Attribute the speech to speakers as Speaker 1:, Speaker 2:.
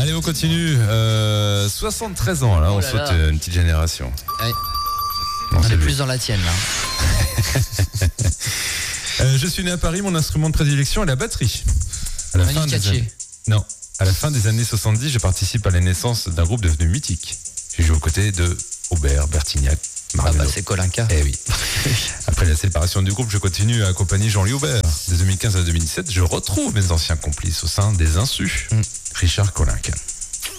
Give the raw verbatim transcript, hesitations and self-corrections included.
Speaker 1: Allez, on continue. Euh, soixante-treize ans, là,
Speaker 2: Oh
Speaker 1: on
Speaker 2: là
Speaker 1: saute
Speaker 2: là.
Speaker 1: euh, une petite génération.
Speaker 2: Ouais.
Speaker 1: Non,
Speaker 2: On
Speaker 1: c'est
Speaker 2: est
Speaker 1: lui.
Speaker 2: plus dans la tienne là.
Speaker 1: Euh, je suis né à Paris, mon instrument de prédilection est la batterie. À la
Speaker 2: Manu
Speaker 1: fin des
Speaker 2: Katché.
Speaker 1: années... Non, à la fin des années soixante-dix, je participe à la naissance d'un groupe devenu mythique. J'ai joué aux côtés de Aubert, Bertignac,
Speaker 2: Ah
Speaker 1: Marvelo.
Speaker 2: bah c'est Kolinka.
Speaker 1: Eh oui. Après la séparation du groupe, je continue à accompagner Jean-Louis Aubert. De deux mille quinze à deux mille dix-sept, je retrouve mes anciens complices au sein des Insus.
Speaker 2: Mm.
Speaker 1: Richard Kolinka.